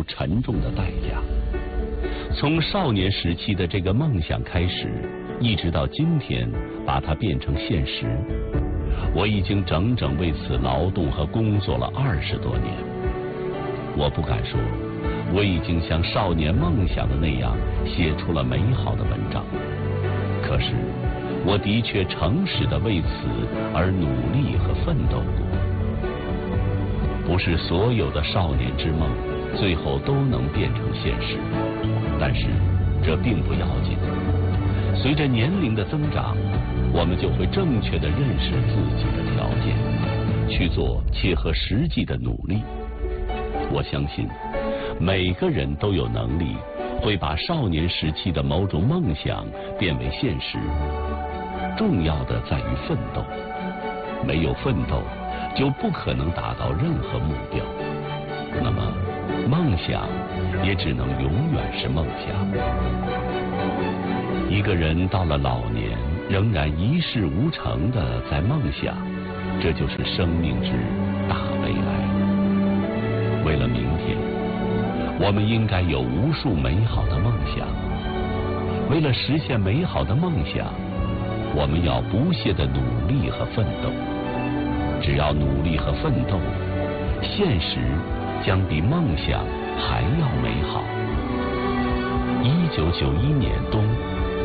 沉重的代价。从少年时期的这个梦想开始，一直到今天把它变成现实，我已经整整为此劳动和工作了20多年。我不敢说我已经像少年梦想的那样写出了美好的文章，可是我的确诚实地为此而努力和奋斗过。不是所有的少年之梦最后都能变成现实，但是这并不要紧。随着年龄的增长，我们就会正确地认识自己的条件，去做切合实际的努力。我相信每个人都有能力会把少年时期的某种梦想变为现实，重要的在于奋斗。没有奋斗就不可能达到任何目标，那么梦想也只能永远是梦想。一个人到了老年仍然一事无成的在梦想，这就是生命之大悲哀。为了明天，我们应该有无数美好的梦想。为了实现美好的梦想，我们要不懈的努力和奋斗。只要努力和奋斗，现实将比梦想还要美好。1991年冬。